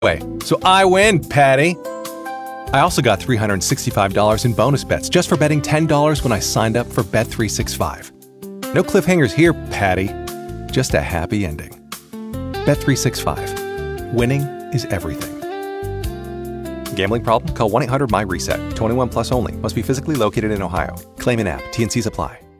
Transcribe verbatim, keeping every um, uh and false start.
Wait, so I win, Patty. I also got three hundred sixty-five dollars in bonus bets just for betting ten dollars when I signed up for Bet three sixty-five. No cliffhangers here, Patty. Just a happy ending. Bet three sixty-five. Winning is everything. Gambling problem? Call one eight hundred M Y RESET. twenty-one plus only. Must be physically located in Ohio. Claim in app. T N Cs apply.